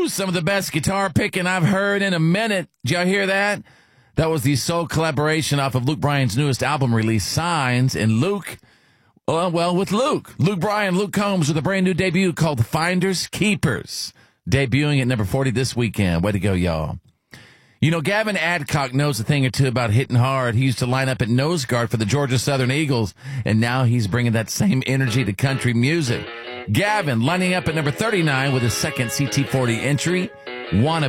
some of the best guitar picking I've heard in a minute. Did y'all hear that? That was the soul collaboration off of Luke Bryan's newest album release, Signs. And Luke, with Luke Bryan, Luke Combs with a brand new debut called Finders Keepers, debuting at number 40 this weekend. Way to go, y'all. You know, Gavin Adcock knows a thing or two about hitting hard. He used to line up at nose guard for the Georgia Southern Eagles, and now he's bringing that same energy to country music. Gavin lining up at number 39 with his second CT40 entry, Wanna